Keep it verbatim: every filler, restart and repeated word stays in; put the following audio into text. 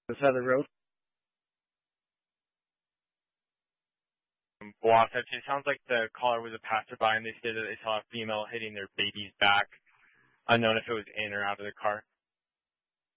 the side of the road. Wasatch, it sounds like the caller was a passerby, and they stated that they saw a female hitting their baby's back, unknown if it was in or out of the car.